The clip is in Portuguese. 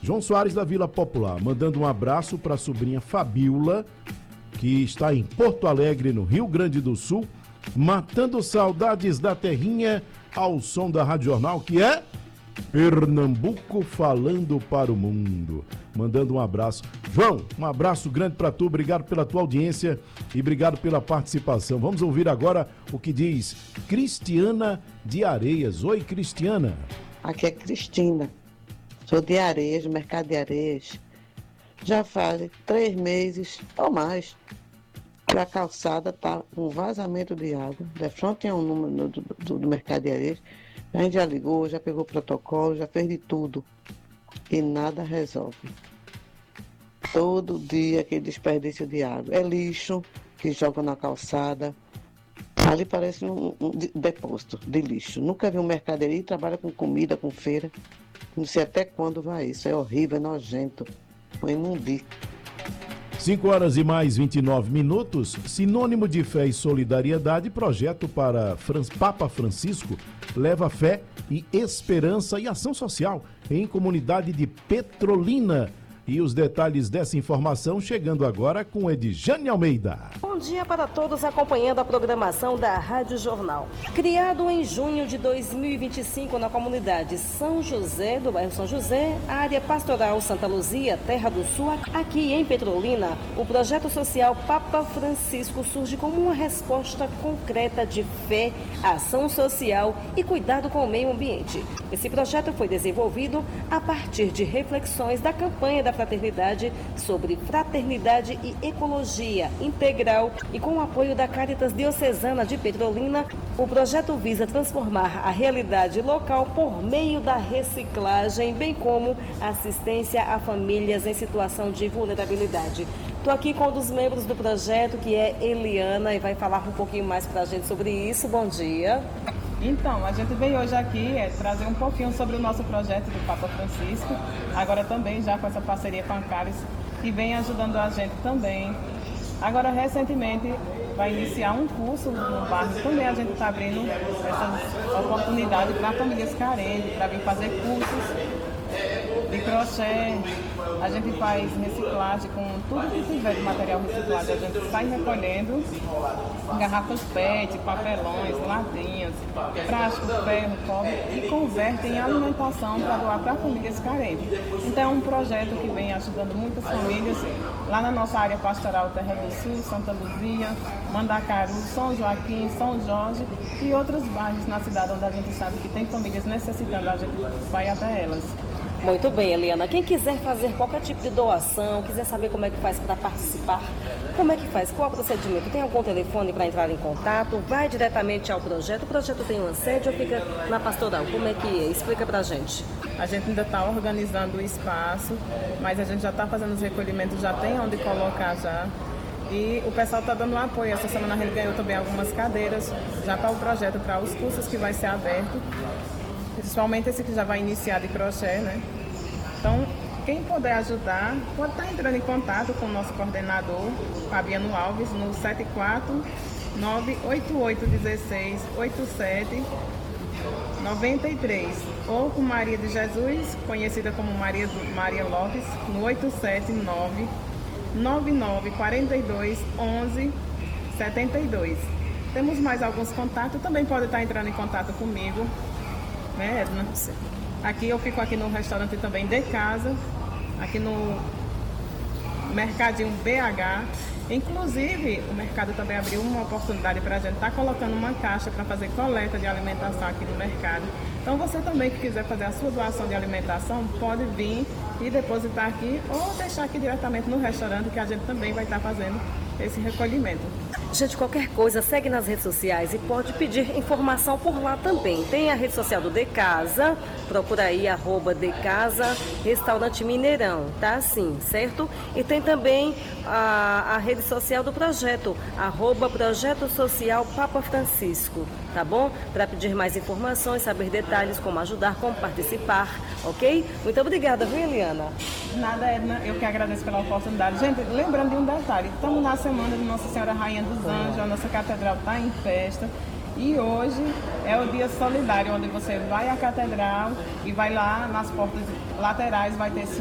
João Soares da Vila Popular, mandando um abraço para a sobrinha Fabiola, que está em Porto Alegre, no Rio Grande do Sul, matando saudades da terrinha ao som da Rádio Jornal, que é Pernambuco falando para o mundo. Mandando um abraço. João, um abraço grande para tu, obrigado pela tua audiência e obrigado pela participação. Vamos ouvir agora o que diz Cristiana de Areias. Oi, Cristiana. Aqui é Cristina. Sou de Areias, mercado de Areias. Já faz 3 meses ou mais que a calçada está com vazamento de água. De frente tem um número do mercado de Areias. A gente já ligou, já pegou protocolo, já fez de tudo. E nada resolve. Todo dia aquele desperdício de água. É lixo que joga na calçada. Ali parece um depósito de lixo. Nunca vi um mercaderia que trabalha com comida, com feira. Não sei até quando vai isso. É horrível, é nojento. Foi imundo. 5 horas e mais 29 minutos. Sinônimo de fé e solidariedade, projeto para Papa Francisco leva fé e esperança e ação social em comunidade de Petrolina. E os detalhes dessa informação chegando agora com Edjane Almeida. Bom dia para todos acompanhando a programação da Rádio Jornal. Criado em junho de 2025 na comunidade São José, do bairro São José, área pastoral Santa Luzia, Terra do Sul, aqui em Petrolina, o projeto social Papa Francisco surge como uma resposta concreta de fé, ação social e cuidado com o meio ambiente. Esse projeto foi desenvolvido a partir de reflexões da campanha da Fraternidade sobre fraternidade e ecologia integral e com o apoio da Caritas Diocesana de Petrolina, o projeto visa transformar a realidade local por meio da reciclagem, bem como assistência a famílias em situação de vulnerabilidade. Estou aqui com um dos membros do projeto, que é Eliana, e vai falar um pouquinho mais para a gente sobre isso. Bom dia. Então, a gente veio hoje aqui trazer um pouquinho sobre o nosso projeto do Papa Francisco, agora também já com essa parceria com a Caritas, que vem ajudando a gente também. Agora, recentemente, vai iniciar um curso no bairro, também a gente está abrindo essa oportunidade para famílias carentes, para vir fazer cursos de crochê. A gente faz reciclagem com tudo que tiver de material reciclado. A gente sai recolhendo garrafas PET, papelões, ladrinhas, plástico, ferro, cobre e converte em alimentação para doar para famílias carentes. Então é um projeto que vem ajudando muitas famílias lá na nossa área pastoral Terra do Sul, Santa Luzia, Mandacaru, São Joaquim, São Jorge e outros bairros na cidade onde a gente sabe que tem famílias necessitando, a gente vai até elas. Muito bem, Eliana. Quem quiser fazer qualquer tipo de doação, quiser saber como é que faz para participar, como é que faz? Qual é o procedimento? Tem algum telefone para entrar em contato? Vai diretamente ao projeto? O projeto tem uma sede ou fica na pastoral? Como é que é? Explica para a gente. A gente ainda está organizando o espaço, mas a gente já está fazendo os recolhimentos, já tem onde colocar já. E o pessoal está dando apoio. Essa semana a gente ganhou também algumas cadeiras já para o projeto, para os cursos que vai ser aberto. Principalmente esse que já vai iniciar de crochê, né? Então, quem puder ajudar, pode estar entrando em contato com o nosso coordenador, Fabiano Alves, no 749-8816-8793, ou com Maria de Jesus, conhecida como Maria Lopes, no 879-9942-1172. Temos mais alguns contatos, também pode estar entrando em contato comigo, né, Edna? Aqui eu fico aqui no restaurante também de casa, aqui no Mercadinho BH. Inclusive, o mercado também abriu uma oportunidade para a gente estar colocando uma caixa para fazer coleta de alimentação aqui no mercado. Então, você também que quiser fazer a sua doação de alimentação, pode vir e depositar aqui ou deixar aqui diretamente no restaurante, que a gente também vai estar fazendo esse recolhimento. Gente, qualquer coisa, segue nas redes sociais e pode pedir informação por lá também. Tem a rede social do De Casa, procura aí, @decasa Restaurante Mineirão, tá assim, certo? E tem também a rede social do projeto, @Projeto Social Papa Francisco, tá bom? Para pedir mais informações, saber detalhes, como ajudar, como participar, ok? Muito obrigada, viu, Eliana? Nada, Edna, eu que agradeço pela oportunidade. Gente, lembrando de um detalhe, estamos na semana de Nossa Senhora Rainha dos Anjos, a nossa catedral está em festa e hoje é o dia solidário, onde você vai à catedral e vai lá nas portas laterais, vai ter